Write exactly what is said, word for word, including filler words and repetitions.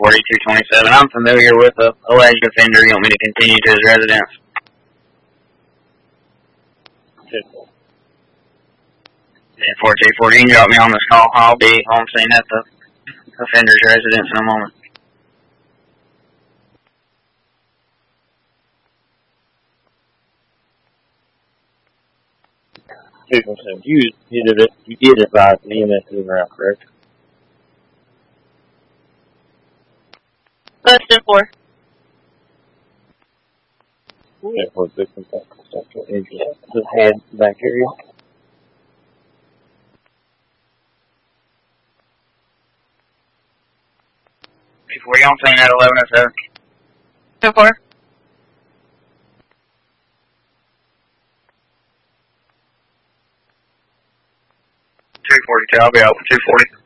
forty, two twenty-seven. I'm familiar with a alleged offender. You want me to continue to his residence? ten four, two forty. You can drop me on this call. I'll be on scene at the offender's residence in a moment. You, you did it. You did advise an E M S moving around, correct? That's ten four. Yeah, for victim structural injury. Just head back area. Before you on scene at eleven oh seven. ten four. two forty-two. I'll be out with two forty.